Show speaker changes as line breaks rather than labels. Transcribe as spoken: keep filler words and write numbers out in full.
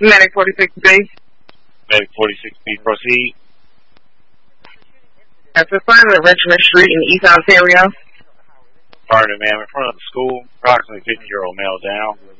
Medic forty-six B.
Medic forty-six B, proceed.
That's assignment at Richmond Street in East Ontario.
Pardon, ma'am. In front of the school, approximately fifty-year-old male down.